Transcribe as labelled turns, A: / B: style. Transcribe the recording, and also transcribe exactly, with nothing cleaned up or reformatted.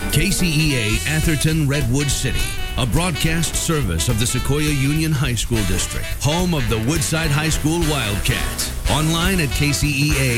A: K C E A Atherton Redwood City, a broadcast service of the Sequoia Union High School District, home of the Woodside High School Wildcats. Online at K C E A